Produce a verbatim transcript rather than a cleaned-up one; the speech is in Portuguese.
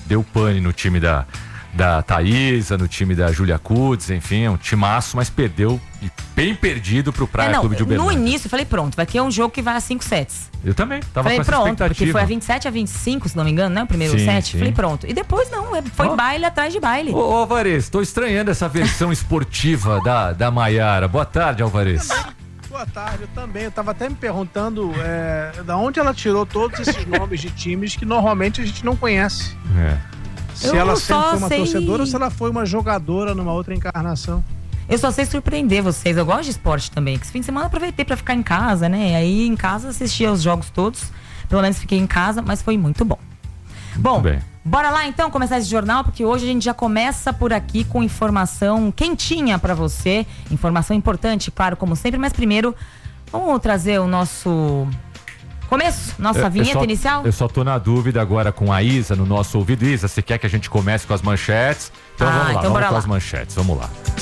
deu pane no time da, da Thaísa, no time da Júlia Kudes, enfim, é um timaço, mas perdeu, e bem perdido pro Praia é, não, Clube de Uberlândia. No início, eu falei, pronto, vai ter um jogo que vai a cinco sets. Eu também, tava falei, com essa pronto, expectativa. porque foi a vinte e sete a vinte e cinco, se não me engano, né? O primeiro sim, set. sim. Falei, pronto. E depois não, foi oh. baile atrás de baile. Ô, ô Alvarez, tô estranhando essa versão esportiva da, da Maiara. Boa tarde, Alvarez. Boa tarde, eu também. Eu tava até me perguntando é, da onde ela tirou todos esses nomes de times que normalmente a gente não conhece. É. Se eu ela sempre foi uma sei... torcedora ou se ela foi uma jogadora numa outra encarnação. Eu só sei surpreender vocês. Eu gosto de esporte também. Que esse fim de semana eu aproveitei pra ficar em casa, né? E aí em casa assisti aos jogos todos. Pelo menos fiquei em casa, mas foi muito bom. Bom, bem. Bora lá então começar esse jornal, porque hoje a gente já começa por aqui com informação quentinha pra você. Informação importante, claro, como sempre. Mas primeiro, vamos trazer o nosso... Começo, nossa eu, vinheta eu só, inicial? Eu só tô na dúvida agora com a Isa no nosso ouvido. Isa, você quer que a gente comece com as manchetes? Então ah, vamos lá, então vamos bora com lá. as manchetes, vamos lá.